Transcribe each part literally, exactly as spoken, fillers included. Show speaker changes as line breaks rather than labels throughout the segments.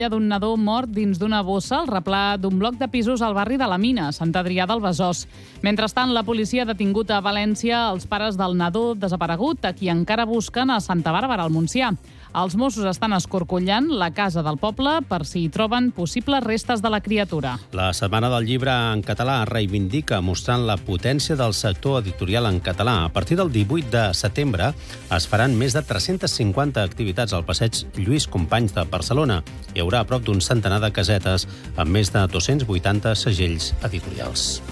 d'un nadó mort dins d'una bossa al replà d'un bloc de pisos al barri de la Mina, Sant Adrià del Besòs. Mentrestant, la policia ha detingut a València els pares del nadó desaparegut, a qui encara busquen a Santa Bàrbara, al Montsià. Els Mossos estan escorcollant la casa del poble per si hi troben possibles restes de la criatura.
La Setmana del Llibre en català reivindica mostrant la potència del sector editorial en català. A partir del divuit de setembre es faran més de tres-centes cinquanta activitats al passeig Lluís Companys de Barcelona. Hi haurà a prop d'un centenar de casetes amb més de dos-cents vuitanta segells editorials.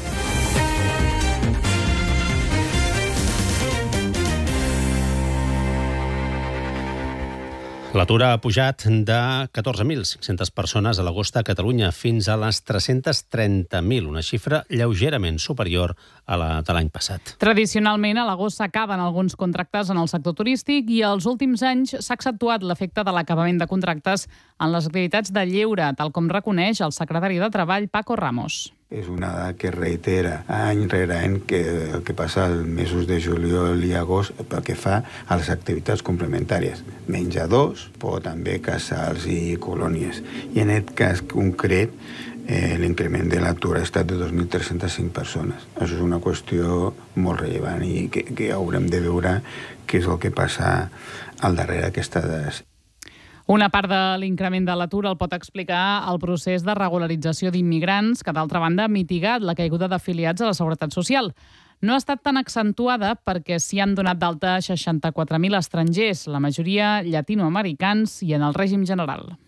L'atur ha pujat de catorze mil cinc-centes persones a l'agost a Catalunya fins a les tres-centes trenta mil, una xifra lleugerament superior a la de l'any passat.
Tradicionalment, a l'agost s'acaben alguns contractes en el sector turístic i als últims anys s'ha accentuat l'efecte de l'acabament de contractes en les activitats de lleure, tal com reconeix el secretari de Treball, Paco Ramos.
És una dada que reitera any rere any que el que passa als mesos de juliol i agost pel que fa a les activitats complementàries. Menjadors, però també casals i colònies. I en aquest cas concret, eh, l'increment de l'atur ha estat de dos mil tres-centes cinc persones. Això és una qüestió molt rellevant i que, que haurem de veure què és el que passa al darrere d'aquestes dades.
Una part de l'increment de l'atur el pot explicar el procés de regularització d'immigrants, que d'altra banda ha mitigat la caiguda d'afiliats a la Seguretat Social. No ha estat tan accentuada perquè s'hi han donat d'alta seixanta-quatre mil estrangers, la majoria llatinoamericans i en el règim general.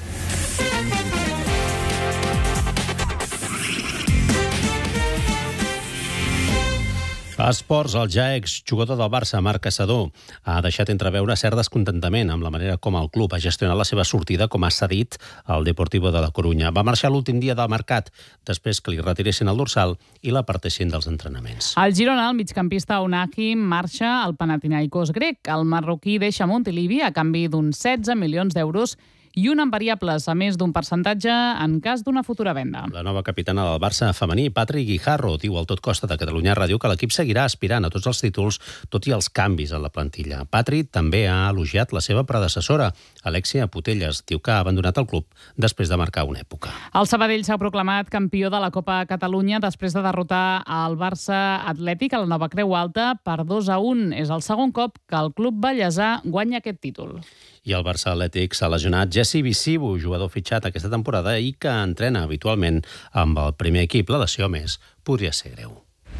A esports, el ja exjugador del Barça, Marc Caçador, ha deixat entreveure cert descontentament amb la manera com el club ha gestionat la seva sortida com ha cedit al Deportivo de la Corunya. Va marxar l'últim dia del mercat, després que li retiressin el dorsal i l'apartessin dels entrenaments.
Al Girona, el migcampista Unai marxa al Panathinaikos grec. El marroquí deixa Montilivi a canvi d'uns setze milions d'euros i un en variables, a més d'un percentatge en cas d'una futura venda.
La nova capitana del Barça femení, Patri Guijarro, diu al Tot Costa de Catalunya Ràdio que l'equip seguirà aspirant a tots els títols, tot i els canvis en la plantilla. Patri també ha elogiat la seva predecessora, Alexia Putellas. Diu que ha abandonat el club després de marcar una època.
El Sabadell s'ha proclamat campió de la Copa Catalunya després de derrotar el Barça Atlètic a la Nova Creu Alta per dos a un. És el segon cop que el club ballesà guanya aquest títol.
I el Barça Atlètic s'ha lesionat Jesse Visibu, jugador fitxat aquesta temporada i que entrena habitualment amb el primer equip. La lesió, més, podria ser greu.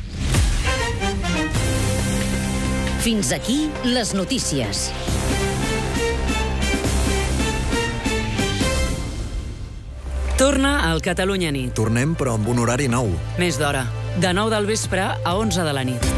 Fins aquí les notícies.
Torna al Catalunya Nit.
Tornem, però amb un horari nou.
Més d'hora. De nou del vespre a onze de la nit.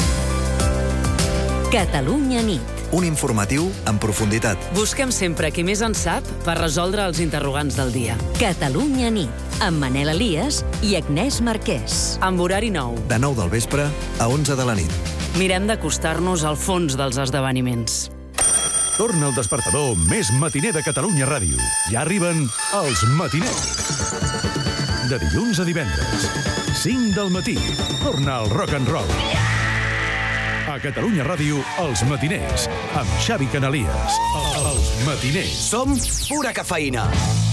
Catalunya Nit.
Un informatiu en profunditat.
Busquem sempre qui més en sap per resoldre els interrogants del dia.
Catalunya Nit, amb Manel Elias i Agnès Marquès.
Amb horari nou.
De nou del vespre a onze de la nit.
Mirem d'acostar-nos al fons dels esdeveniments.
Torna el despertador més matiner de Catalunya Ràdio. Ja arriben els matiners. De dilluns a divendres, cinc del matí, torna el rock and roll. A Catalunya Ràdio, Els Matiners, amb Xavi Canalies. Els Matiners.
Som pura cafeïna.